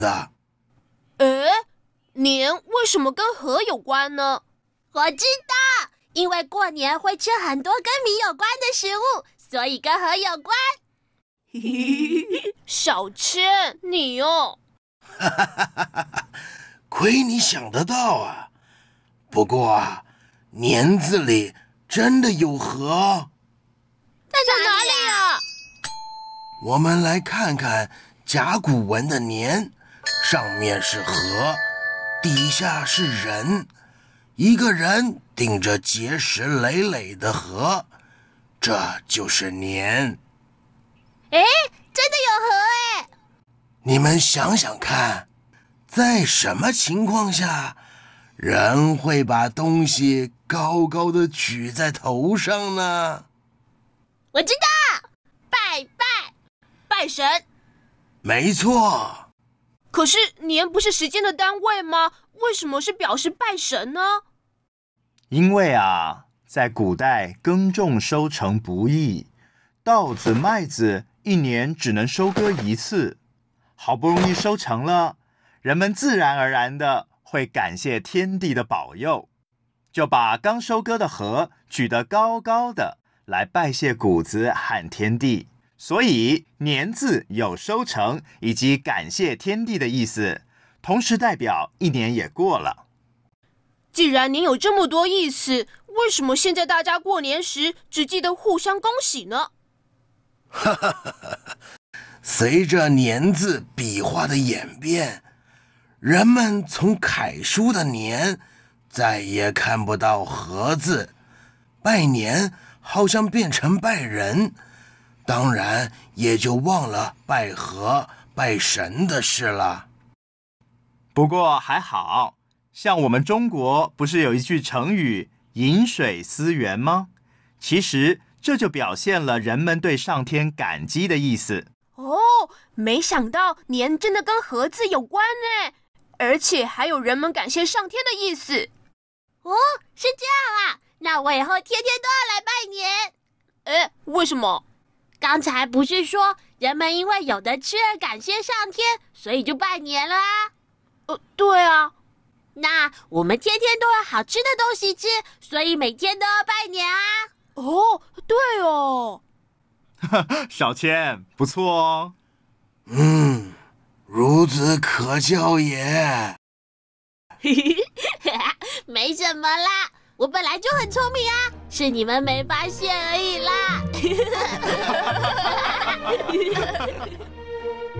的。 年为什么跟河有关呢？ 我知道，因为过年会吃很多跟米有关的食物，所以跟河有关。 小千，你哦， 亏你想得到啊！不过啊，年字里真的有河。 在哪里啊？ 我们来看看甲骨文的年，上面是河，底下是人，一个人顶着结实累累的河，这就是年。 真的有河你们想想看，在什么情况下人会把东西高高的举在头上呢？ 我知道， 拜神。 没错。 可是年不是时间的单位吗？为什么是表示拜神呢？ 因为啊，在古代耕种收成不易，稻子麦子一年只能收割一次，好不容易收成了，人们自然而然的会感谢天地的保佑，就把刚收割的禾举得高高的，来拜谢谷子和天地。所以年字有收成以及感谢天地的意思，同时代表一年也过了。 既然年有这么多意思，为什么现在大家过年时只记得互相恭喜呢？ 随着年字笔画的演变，人们从楷书的年再也看不到禾字，拜年好像变成拜人，当然也就忘了拜河拜神的事了。 不过还好，像我们中国不是有一句成语饮水思源吗？其实这就表现了人们对上天感激的意思。 没想到年真的跟河字有关呢，而且还有人们感谢上天的意思。 是这样啊，那我以后天天都要来拜年。 为什么？ 刚才不是说人们因为有的吃而感谢上天，所以就拜年了啊？ 对啊。 那我们天天都有好吃的东西吃，所以每天都要拜年啊。 对哦。 小千，不错哦。 孺子可教也。 没什么啦，我本来就很聪明啊，是你们没发现而已啦。